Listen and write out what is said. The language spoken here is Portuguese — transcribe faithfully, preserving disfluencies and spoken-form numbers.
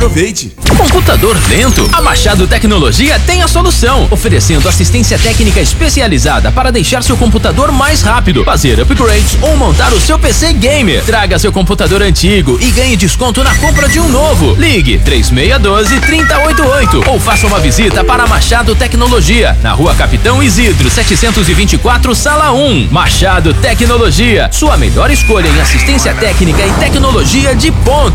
Aproveite. Computador lento? A Machado Tecnologia tem a solução, oferecendo assistência técnica especializada para deixar seu computador mais rápido, fazer upgrades ou montar o seu P C gamer. Traga seu computador antigo e ganhe desconto na compra de um novo. Ligue três seis um dois, três zero oito oito ou faça uma visita para a Machado Tecnologia, na Rua Capitão Isidro, setecentos e vinte e quatro, Sala um. Machado Tecnologia, sua melhor escolha em assistência técnica e tecnologia de ponta.